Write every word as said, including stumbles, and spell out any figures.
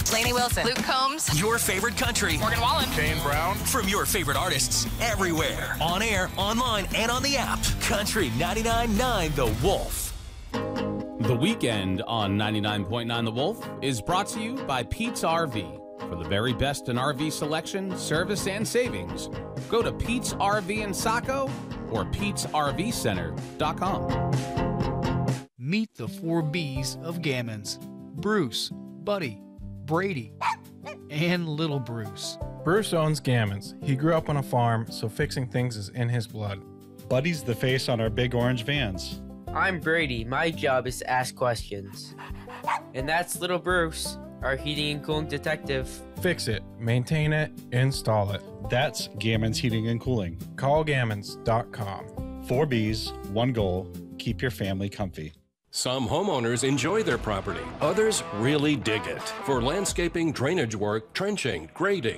Lainey Wilson. Luke Combs. Your favorite country. Morgan Wallen. Kane Brown. From your favorite artists everywhere. On air, online, and on the app. Country ninety-nine point nine The Wolf. The Weekend on ninety-nine point nine The Wolf is brought to you by Pete's R V. For the very best in R V selection, service, and savings, go to Pete's R V in Saco or Pete's R V Center dot com. Meet the four B's of Gammons: Bruce, Buddy, Brady, and Little Bruce. Bruce owns Gammons. He grew up on a farm, so fixing things is in his blood. Buddy's the face on our big orange vans. I'm Brady. My job is to ask questions. And that's Little Bruce, our heating and cooling detective. Fix it, maintain it, install it. That's Gammons Heating and Cooling. Call gammons dot com. Four B's, one goal, keep your family comfy. Some homeowners enjoy their property. Others really dig it. For landscaping, drainage work, trenching, grading,